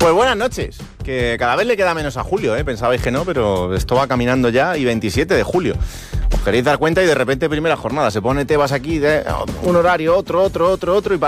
Pues buenas noches, que cada vez le queda menos a julio, ¿eh? Pensabais que no, pero esto va caminando ya y 27 de julio. Os queréis dar cuenta y de repente primera jornada, se pone Tebas aquí de un horario, otro y para